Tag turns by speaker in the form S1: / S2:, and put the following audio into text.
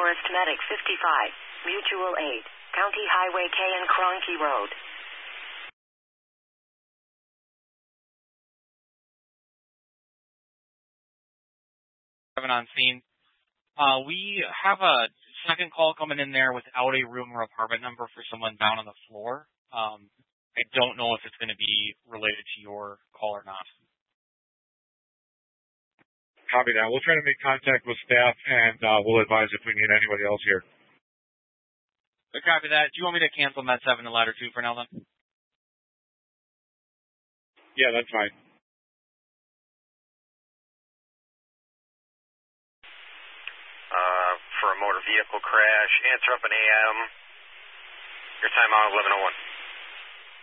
S1: Forest Medic 55, Mutual Aid, County Highway K and Cronky Road.
S2: 7 on scene. We have a second call coming in there without a room or apartment number for someone down on the floor. I don't know if it's going to be related to your call or not.
S3: Copy that. We'll try to make contact with staff, and we'll advise if we need anybody else here.
S2: Copy that. Do you want me to cancel Med 7 and Ladder 2 for now, then?
S3: Yeah, that's fine.
S4: For a motor vehicle crash, answer up an AM. Your time out 11:01.